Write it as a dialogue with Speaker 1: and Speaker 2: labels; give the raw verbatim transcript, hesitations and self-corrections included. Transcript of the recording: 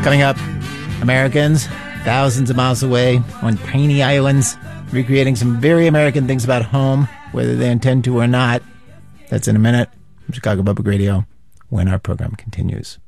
Speaker 1: Coming up, Americans thousands of miles away on tiny islands, recreating some very American things about home, whether they intend to or not. That's in a minute. From Chicago Public Radio, when our program continues.